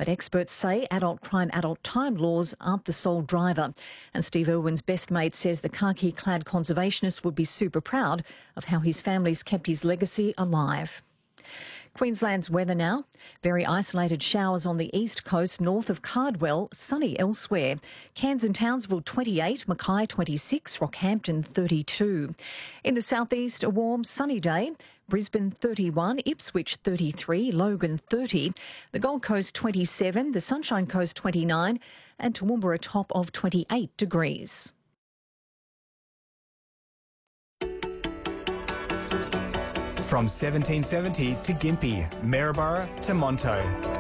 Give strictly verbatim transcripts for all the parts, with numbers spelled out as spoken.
But experts say adult crime, adult time laws aren't the sole driver. And Steve Irwin's best mate says the khaki-clad conservationist would be super proud of how his family's kept his legacy alive. Queensland's weather now. Very isolated showers on the east coast north of Cardwell, sunny elsewhere. Cairns and Townsville twenty-eight, Mackay twenty-six, Rockhampton thirty-two. In the southeast, a warm sunny day. Brisbane thirty-one, Ipswich thirty-three, Logan thirty. The Gold Coast twenty-seven, the Sunshine Coast twenty-nine and Toowoomba a top of twenty-eight degrees. From seventeen seventy to Gympie, Maryborough to Monto.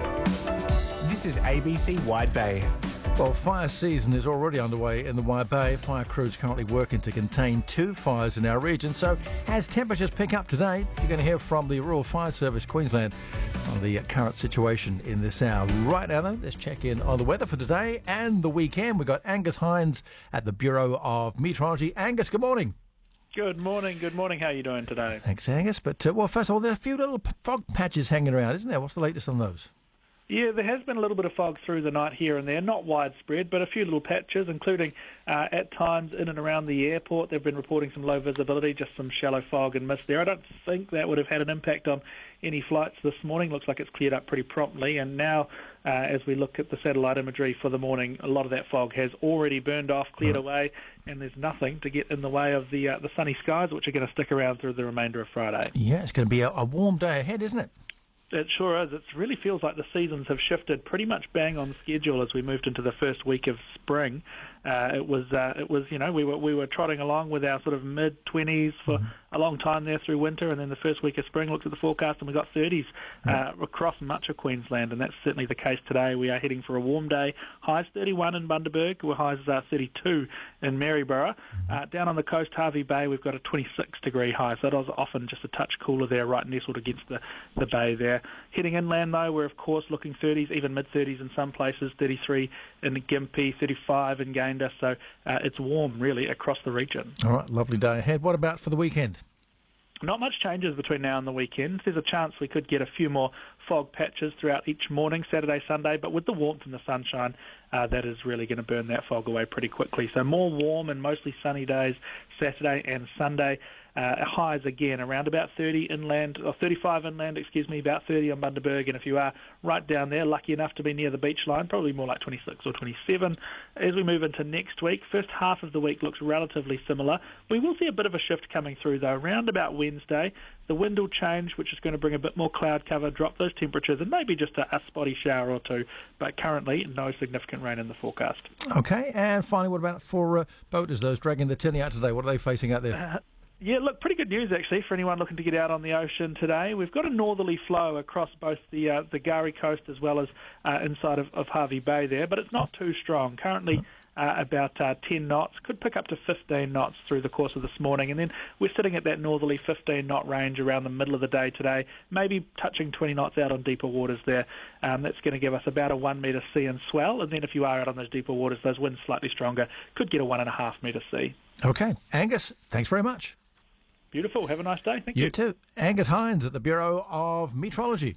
This is A B C Wide Bay. Well, fire season is already underway in the Wide Bay. Fire crews currently working to contain two fires in our region. So as temperatures pick up today, you're going to hear from the Rural Fire Service Queensland on the current situation in this hour. Right now, though, let's check in on the weather for today and the weekend. We've got Angus Hines at the Bureau of Meteorology. Angus, good morning. Good morning, good morning. How are you doing today? Thanks, Angus. But, uh, well, first of all, there's a few little fog patches hanging around, isn't there? What's the latest on those? Yeah, there has been a little bit of fog through the night here and there, not widespread, but a few little patches, including uh, at times in and around the airport. They've been reporting some low visibility, just some shallow fog and mist there. I don't think that would have had an impact on any flights this morning. Looks like it's cleared up pretty promptly, and now uh, as we look at the satellite imagery for the morning, a lot of that fog has already burned off, cleared right away, and there's nothing to get in the way of the uh, the sunny skies, which are going to stick around through the remainder of Friday. Yeah, it's going to be a, a warm day ahead, isn't it? It sure is. It really feels like the seasons have shifted pretty much bang on schedule as we moved into the first week of spring. Uh, it was, uh, it was, you know, we were we were trotting along with our sort of mid twenties for mm-hmm. a long time there through winter, and then the first week of spring looked at the forecast and we got thirties uh, mm-hmm. across much of Queensland, and that's certainly the case today. We are heading for a warm day. Highs thirty-one in Bundaberg, where highs are thirty-two in Maryborough. Mm-hmm. Uh, down on the coast, Harvey Bay, we've got a twenty-six degree high, so it is often just a touch cooler there, right nestled against the, the bay there. Heading inland, though, we're of course looking thirties, even mid thirties in some places, thirty-three in Gympie, thirty-five in Gayndah, so uh, it's warm, really, across the region. All right, lovely day ahead. What about for the weekend? Not much changes between now and the weekend. There's a chance we could get a few more fog patches throughout each morning, Saturday, Sunday, but with the warmth and the sunshine, uh, that is really going to burn that fog away pretty quickly. So more warm and mostly sunny days Saturday and Sunday. Uh, highs again around about thirty inland, or thirty-five inland, excuse me, about thirty on Bundaberg, and if you are right down there, lucky enough to be near the beach line, probably more like twenty-six or twenty-seven. As we move into next week, first half of the week looks relatively similar. We will see a bit of a shift coming through, though, around about Wednesday. The wind will change, which is going to bring a bit more cloud cover, drop those temperatures, and maybe just a, a spotty shower or two, but currently no significant rain in the forecast. Okay, and finally, what about for uh, boaters, those dragging the tinny out today? What are they facing out there? Uh, Yeah, look, pretty good news actually for anyone looking to get out on the ocean today. We've got a northerly flow across both the uh, the Gari coast as well as uh, inside of, of Harvey Bay there, but it's not too strong. Currently uh, about uh, ten knots, could pick up to fifteen knots through the course of this morning, and then we're sitting at that northerly fifteen knot range around the middle of the day today, maybe touching twenty knots out on deeper waters there. Um, that's going to give us about a one metre sea and swell, and then if you are out on those deeper waters, those winds slightly stronger, could get a one and a half metre sea. Okay, Angus, thanks very much. Beautiful. Have a nice day. Thank you. You too. Angus Hines at the Bureau of Meteorology.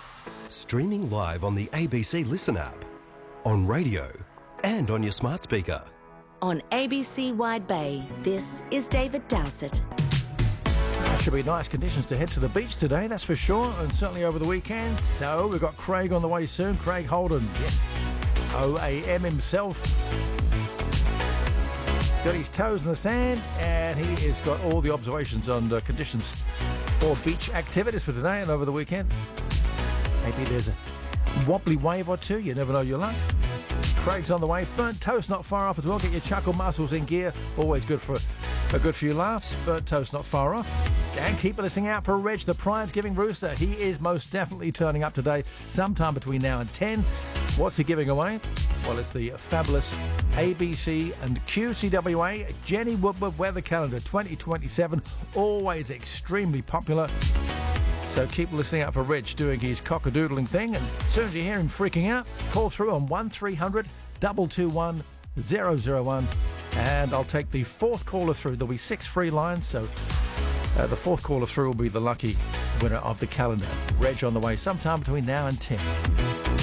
Streaming live on the A B C Listen app, on radio and on your smart speaker. On A B C Wide Bay, this is David Dowsett. Should be nice conditions to head to the beach today, that's for sure, and certainly over the weekend. So we've got Craig on the way soon. Craig Holden, yes, O A M himself. Got his toes in the sand, and he has got all the observations on the conditions for beach activities for today and over the weekend. Maybe there's a wobbly wave or two, you never know your luck. Craig's on the way. Burnt toast not far off as well. Get your chuckle muscles in gear. Always good for a good few laughs. Burnt toast not far off. And keep listening out for Reg, the prize-giving rooster. He is most definitely turning up today, sometime between now and ten. What's he giving away? Well, it's the fabulous A B C and Q C W A Jenny Woodward Weather Calendar twenty twenty-seven. Always extremely popular. So keep listening out for Rich doing his cock-a-doodling thing, and as soon as you hear him freaking out, call through on one three hundred, two two one, zero zero one, and I'll take the fourth caller through. There'll be six free lines, so uh, the fourth caller through will be the lucky winner of the calendar. Reg on the way sometime between now and ten.